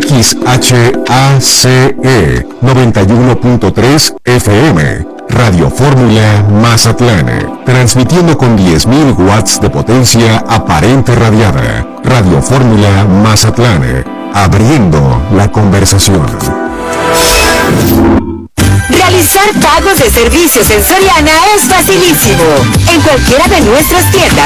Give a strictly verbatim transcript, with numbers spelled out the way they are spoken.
X H A C E noventa y uno punto tres F M, Radio Fórmula Mazatlán, transmitiendo con diez mil watts de potencia aparente radiada. Radio Fórmula Mazatlán, abriendo la conversación. Realizar pagos de servicios en Soriana es facilísimo. En cualquiera de nuestras tiendas